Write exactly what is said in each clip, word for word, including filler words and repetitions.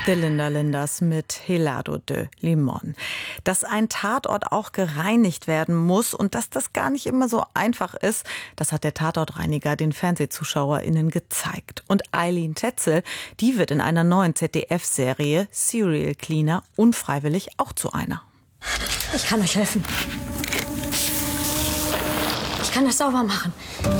The Linda Linders mit Helado de Limon. Dass ein Tatort auch gereinigt werden muss und dass das gar nicht immer so einfach ist, das hat der Tatortreiniger den FernsehzuschauerInnen gezeigt. Und Eileen Tetzel, die wird in einer neuen Z D F-Serie Serial Cleaner unfreiwillig auch zu einer. Ich kann euch helfen. Ich kann das sauber machen.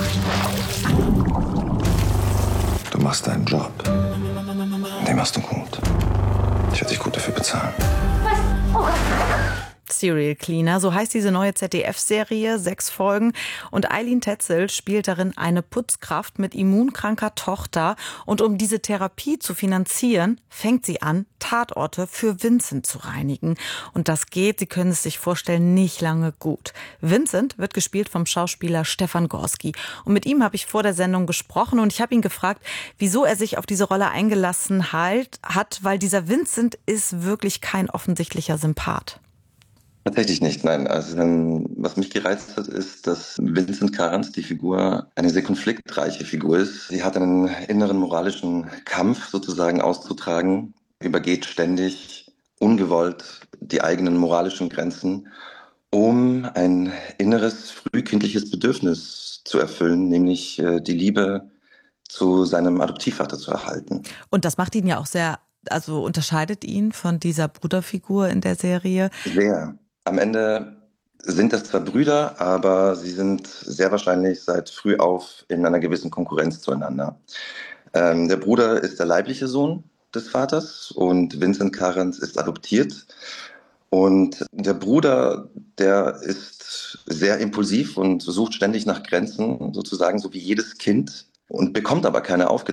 Du machst deinen Job. Den machst du gut. Ich werde dich gut dafür bezahlen. Was? Oh Gott. Serial Cleaner, so heißt diese neue Z D F-Serie, sechs Folgen. Und Eileen Tetzel spielt darin eine Putzkraft mit immunkranker Tochter. Und um diese Therapie zu finanzieren, fängt sie an, Tatorte für Vincent zu reinigen. Und das geht, Sie können es sich vorstellen, nicht lange gut. Vincent wird gespielt vom Schauspieler Stefan Gorski. Und mit ihm habe ich vor der Sendung gesprochen und ich habe ihn gefragt, wieso er sich auf diese Rolle eingelassen halt, hat, weil dieser Vincent ist wirklich kein offensichtlicher Sympath. Tatsächlich nicht, nein. Also, was mich gereizt hat, ist, dass Vincent Karens, die Figur, eine sehr konfliktreiche Figur ist. Sie hat einen inneren moralischen Kampf sozusagen auszutragen, übergeht ständig ungewollt die eigenen moralischen Grenzen, um ein inneres, frühkindliches Bedürfnis zu erfüllen, nämlich die Liebe zu seinem Adoptivvater zu erhalten. Und das macht ihn ja auch sehr, also unterscheidet ihn von dieser Bruderfigur in der Serie? Sehr. Am Ende sind das zwar Brüder, aber sie sind sehr wahrscheinlich seit früh auf in einer gewissen Konkurrenz zueinander. Ähm, der Bruder ist der leibliche Sohn des Vaters und Vincent Karens ist adoptiert. Und der Bruder, der ist sehr impulsiv und sucht ständig nach Grenzen, sozusagen so wie jedes Kind, und bekommt aber keine aufgezeigt.